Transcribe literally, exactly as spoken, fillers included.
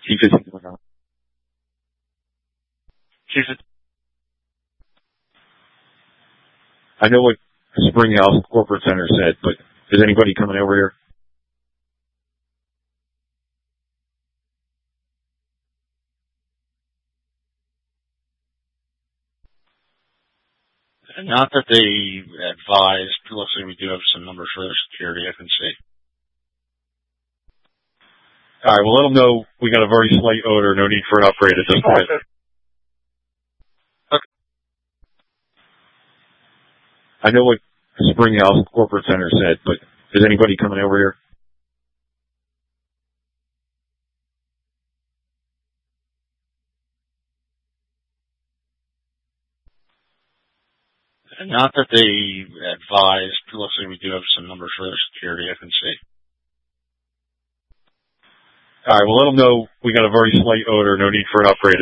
Chief is Chief is I know what Springhouse Corporate Center said, but is anybody coming over here? Not that they advised. Looks like we do have some numbers for their security, I can see. All right, well, let them know we got a very slight odor. No need for an upgrade at this point. Okay. I know what Springhouse Corporate Center said, but is anybody coming over here? Not that they advised. Looks like we do have some numbers for their security, I can see. All right, well, let them know we got a very slight odor. No need for an upgrade.